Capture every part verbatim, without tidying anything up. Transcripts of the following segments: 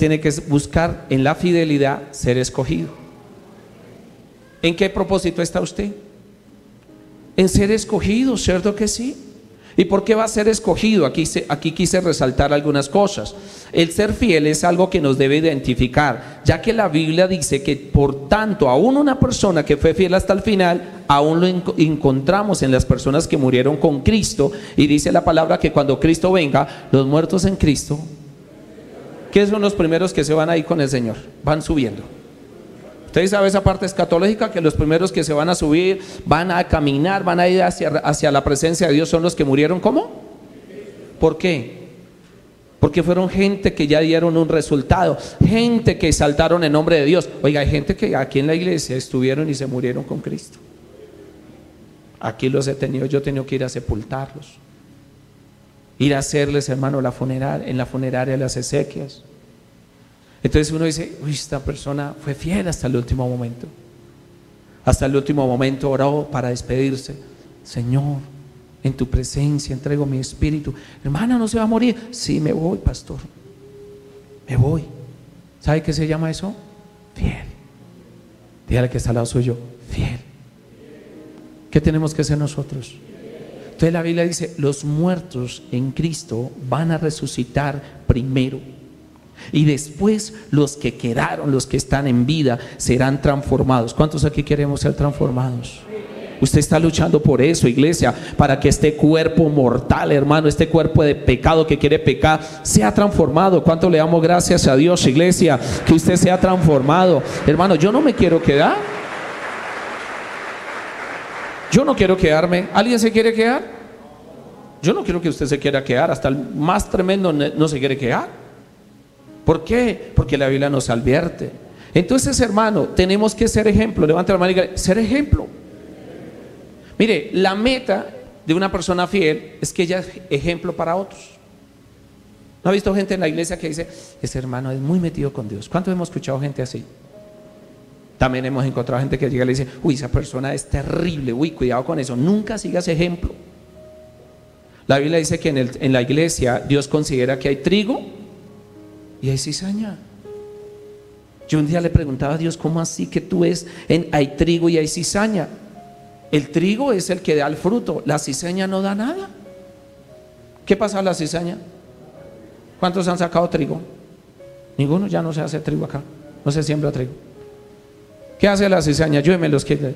tiene que buscar en la fidelidad ser escogido. ¿En qué propósito está usted? En ser escogido, ¿cierto que sí? ¿Y por qué va a ser escogido? Aquí, aquí quise resaltar algunas cosas. El ser fiel es algo que nos debe identificar, ya que la Biblia dice que por tanto, aún una persona que fue fiel hasta el final, aún lo en, encontramos en las personas que murieron con Cristo. Y dice la palabra que cuando Cristo venga, los muertos en Cristo, ¿qué son los primeros que se van ahí con el Señor? Van subiendo. Ustedes saben esa parte escatológica, que los primeros que se van a subir, van a caminar, van a ir hacia, hacia la presencia de Dios, son los que murieron. ¿Cómo? ¿Por qué? Porque fueron gente que ya dieron un resultado, gente que exaltaron el nombre de Dios. Oiga, hay gente que aquí en la iglesia estuvieron y se murieron con Cristo. Aquí los he tenido, yo he tenido que ir a sepultarlos, ir a hacerles, hermano, la funeraria, en la funeraria las exequias. Entonces uno dice, uy, esta persona fue fiel hasta el último momento. Hasta el último momento oró para despedirse. Señor, en tu presencia entrego mi espíritu. Hermana, ¿no se va a morir? Sí, me voy, pastor. Me voy. ¿Sabe qué se llama eso? Fiel. Dígale que está al lado suyo, fiel. ¿Qué tenemos que hacer nosotros? Entonces la Biblia dice, los muertos en Cristo van a resucitar primero. Y después los que quedaron, los que están en vida, serán transformados. ¿Cuántos aquí queremos ser transformados? Usted está luchando por eso, iglesia, para que este cuerpo mortal, hermano, este cuerpo de pecado que quiere pecar, sea transformado. ¿Cuánto le damos gracias a Dios, iglesia, que usted sea transformado? Hermano, yo no me quiero quedar. Yo no quiero quedarme. ¿Alguien se quiere quedar? Yo no quiero que usted se quiera quedar. Hasta el más tremendo no se quiere quedar. ¿Por qué? Porque la Biblia nos advierte. Entonces, hermano, tenemos que ser ejemplo. Levanta la mano y diga, ser ejemplo. Mire, la meta de una persona fiel es que ella es ejemplo para otros. ¿No ha visto gente en la iglesia que dice, ese hermano es muy metido con Dios? ¿Cuántos hemos escuchado gente así? También hemos encontrado gente que llega y le dice, uy, esa persona es terrible, uy, cuidado con eso. Nunca sigas ejemplo. La Biblia dice que en, el, en la iglesia Dios considera que hay trigo y hay cizaña. Yo un día le preguntaba a Dios, ¿cómo así que tú ves en hay trigo y hay cizaña? El trigo es el que da el fruto, la cizaña no da nada. ¿Qué pasa a la cizaña? ¿Cuántos han sacado trigo? Ninguno, ya no se hace trigo acá, no se siembra trigo. ¿Qué hace la cizaña? Ayúdeme los que...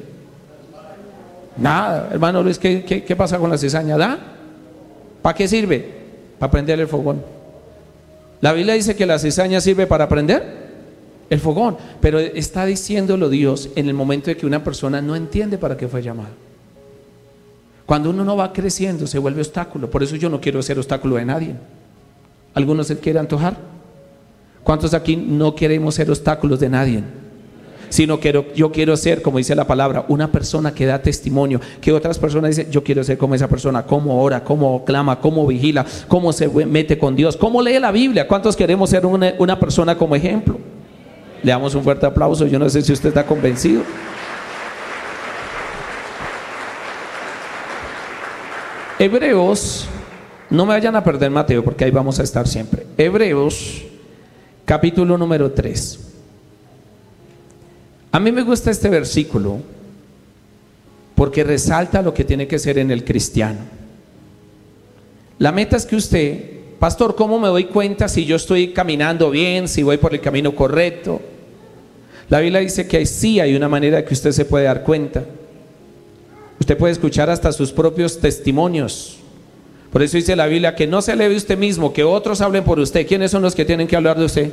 Nada, hermano Luis, ¿qué, qué, qué pasa con la cizaña? ¿Da? ¿Para qué sirve? Para prender el fogón. La Biblia dice que la cizaña sirve para prender el fogón, pero está diciéndolo Dios en el momento de que una persona no entiende para qué fue llamada. Cuando uno no va creciendo se vuelve obstáculo. Por eso yo no quiero ser obstáculo de nadie. ¿Algunos se quieren antojar? ¿Cuántos aquí no queremos ser obstáculos de nadie? Sino que yo quiero ser, como dice la palabra, una persona que da testimonio, que otras personas dicen, yo quiero ser como esa persona, cómo ora, cómo clama, cómo vigila, cómo se mete con Dios, cómo lee la Biblia. ¿Cuántos queremos ser una, una persona como ejemplo? Le damos un fuerte aplauso. Yo no sé si usted está convencido. Hebreos, no me vayan a perder Mateo porque ahí vamos a estar siempre. Hebreos capítulo número tres. A mí me gusta este versículo porque resalta lo que tiene que ser en el cristiano. La meta es que usted, pastor, ¿cómo me doy cuenta si yo estoy caminando bien, si voy por el camino correcto? La Biblia dice que sí hay una manera que usted se puede dar cuenta. Usted puede escuchar hasta sus propios testimonios. Por eso dice la Biblia que no se eleve usted mismo, que otros hablen por usted. ¿Quiénes son los que tienen que hablar de usted?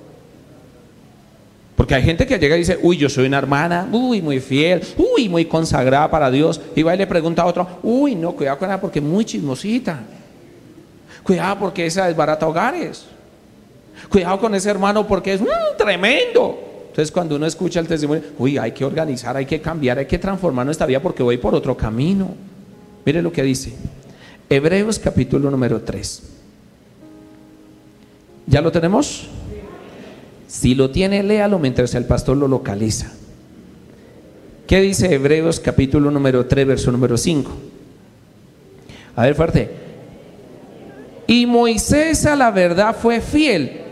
Porque hay gente que llega y dice, uy, yo soy una hermana, uy, muy fiel, uy, muy consagrada para Dios. Y va y le pregunta a otro, uy, no, cuidado con ella porque es muy chismosita. Cuidado porque esa desbarata hogares. Cuidado con ese hermano porque es mmm, tremendo. Entonces cuando uno escucha el testimonio, uy, hay que organizar, hay que cambiar, hay que transformar nuestra vida porque voy por otro camino. Mire lo que dice Hebreos capítulo número tres. ¿Ya lo tenemos? Si lo tiene, léalo mientras el pastor lo localiza. ¿Qué dice Hebreos capítulo número tres, verso número cinco? A ver, fuerte. Y Moisés a la verdad fue fiel,